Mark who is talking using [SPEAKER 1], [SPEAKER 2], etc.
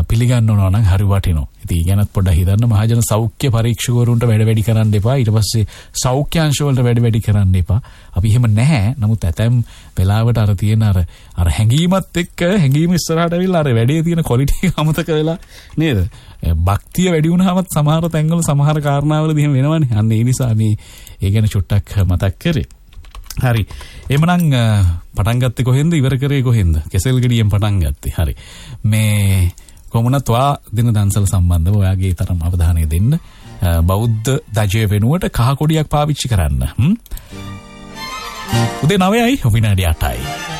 [SPEAKER 1] පිළිගන්න ඕන නම් හරි වටිනවා. ඉතින් ඊගෙනත් පොඩ්ඩක් හිතන්න මහජන සෞඛ්‍ය පරීක්ෂකවරුන්ට වැඩි කරන්න එපා. ඊට පස්සේ සෞඛ්‍ය අංශ වලට වැඩි කරන්න එපා. අපි එහෙම නැහැ. නමුත් ඇතැම් වෙලාවට අර තියෙන අර හැංගීමත් එක්ක හැංගීම ඉස්සරහට ඇවිල්ලා අර වැඩේ තියෙන ක්වොලිටි එක අමතක වෙලා නේද? භක්තිය වැඩි වුණාමත් සමහර තැන්වල සමහර කාරණාවලදී එහෙම වෙනවනේ. අන්න ඒ නිසා මේ ඒ ගැන චුට්ටක් මතක් කරේ. හරි. එhmenan පටන් ගත්තේ කොහෙන්ද ඉවර කරේ කොහෙන්ද? කෙසෙල් ගෙඩියෙන් පටන් ගත්තේ. හරි. මේ කොමුණත් වා දින දන්සල සම්බන්ධව ඔයාගේ තරම් අවධානය දෙන්න. බෞද්ධ දජය වෙනුවට කහ කොඩියක් පාවිච්චි කරන්න. උදේ 9යි විනාඩි 8යි.